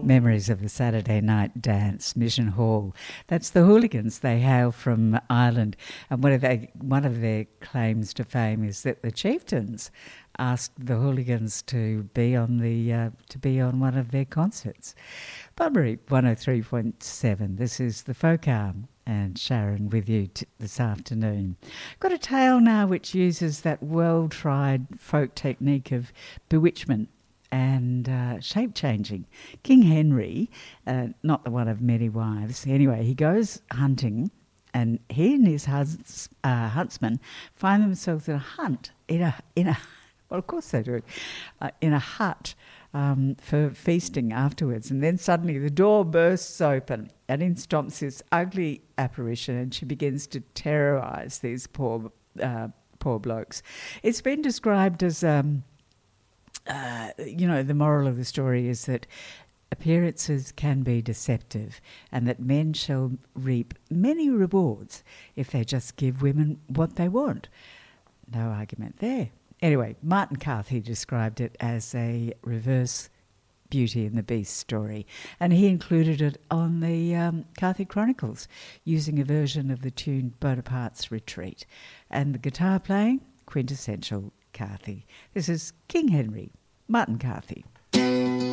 Memories of the Saturday night dance, Mission Hall. That's the Hooligans. They hail from Ireland, and one of their claims to fame is that the Chieftains asked the Hooligans to be on one of their concerts. Bunbury 103.7. This is the Folk Arm, and Sharon with you this afternoon. Got a tale now which uses that well-tried folk technique of bewitchment and shape-changing. King Henry, not the one of many wives. Anyway, he goes hunting, and he and his huntsmen find themselves in a hunt, in a well, of course they do, in a hut for feasting afterwards. And then suddenly the door bursts open, and in stomps this ugly apparition, and she begins to terrorise these poor blokes. It's been described as the moral of the story is that appearances can be deceptive, and that men shall reap many rewards if they just give women what they want. No argument there. Anyway, Martin Carthy described it as a reverse Beauty and the Beast story, and he included it on the Carthy Chronicles using a version of the tune Bonaparte's Retreat, and the guitar playing, quintessential Carthy. This is King Henry, Martin Carthy.